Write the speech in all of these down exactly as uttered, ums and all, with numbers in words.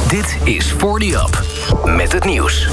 Dit is veertig Up met het nieuws.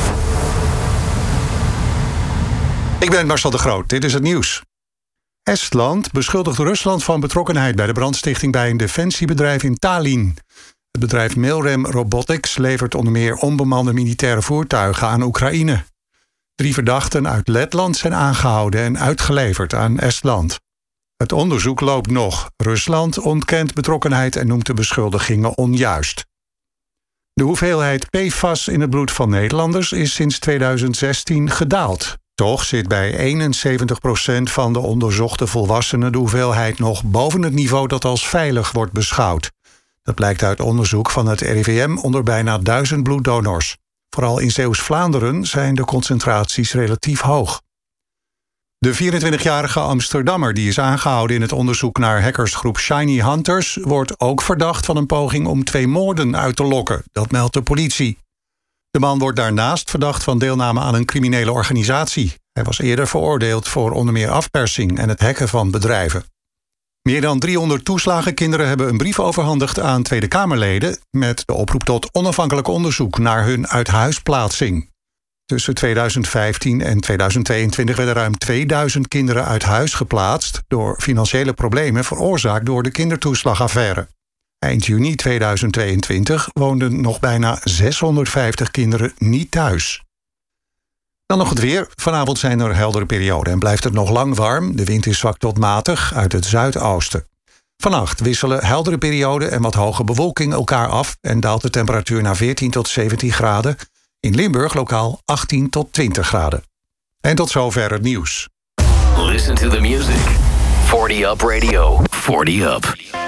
Ik ben Marcel de Groot, dit is het nieuws. Estland beschuldigt Rusland van betrokkenheid bij de brandstichting bij een defensiebedrijf in Tallinn. Het bedrijf Milrem Robotics levert onder meer onbemande militaire voertuigen aan Oekraïne. Drie verdachten uit Letland zijn aangehouden en uitgeleverd aan Estland. Het onderzoek loopt nog. Rusland ontkent betrokkenheid en noemt de beschuldigingen onjuist. De hoeveelheid P F A S in het bloed van Nederlanders is sinds tweeduizend zestien gedaald. Toch zit bij eenenzeventig procent van de onderzochte volwassenen de hoeveelheid nog boven het niveau dat als veilig wordt beschouwd. Dat blijkt uit onderzoek van het R I V M onder bijna duizend bloeddonors. Vooral in Zeeuws-Vlaanderen zijn de concentraties relatief hoog. De vierentwintigjarige Amsterdammer die is aangehouden in het onderzoek naar hackersgroep Shiny Hunters wordt ook verdacht van een poging om twee moorden uit te lokken. Dat meldt de politie. De man wordt daarnaast verdacht van deelname aan een criminele organisatie. Hij was eerder veroordeeld voor onder meer afpersing en het hacken van bedrijven. Meer dan driehonderd toeslagenkinderen hebben een brief overhandigd aan Tweede Kamerleden met de oproep tot onafhankelijk onderzoek naar hun uithuisplaatsing. Tussen tweeduizend vijftien en tweeduizend tweeëntwintig werden ruim tweeduizend kinderen uit huis geplaatst door financiële problemen veroorzaakt door de kindertoeslagaffaire. Eind juni tweeduizend tweeëntwintig woonden nog bijna zeshonderdvijftig kinderen niet thuis. Dan nog het weer. Vanavond zijn er heldere perioden en blijft het nog lang warm. De wind is zwak tot matig uit het zuidoosten. Vannacht wisselen heldere perioden en wat hoge bewolking elkaar af en daalt de temperatuur naar veertien tot zeventien graden. In Limburg lokaal achttien tot twintig graden. En tot zover het nieuws. Listen to the music. veertig Up Radio. veertig Up.